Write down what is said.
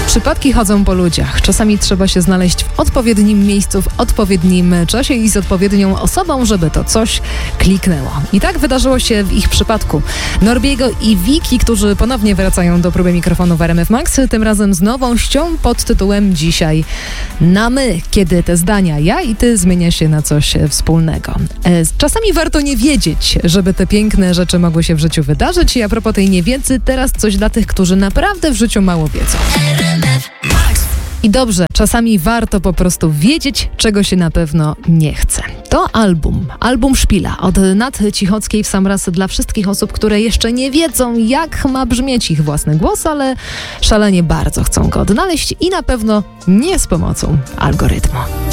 Przypadki chodzą po ludziach. Czasami trzeba się znaleźć w odpowiednim miejscu, w odpowiednim czasie i z odpowiednią osobą, żeby to coś kliknęło. I tak wydarzyło się w ich przypadku. Norbiego i Wiki, którzy ponownie wracają do próby mikrofonu w RMF Max, tym razem z nowością pod tytułem Dzisiaj na my, kiedy te zdania ja i ty zmienia się na coś wspólnego. Czasami warto nie wiedzieć, żeby te piękne rzeczy mogły się w życiu wydarzyć. I a propos tej niewiedzy, teraz coś dla tych, którzy naprawdę w życiu mało wiedzą. I dobrze, czasami warto po prostu wiedzieć, czego się na pewno nie chce. To album Szpila od Naty Cichockiej w sam raz dla wszystkich osób, które jeszcze nie wiedzą, jak ma brzmieć ich własny głos, ale szalenie bardzo chcą go odnaleźć i na pewno nie z pomocą algorytmu.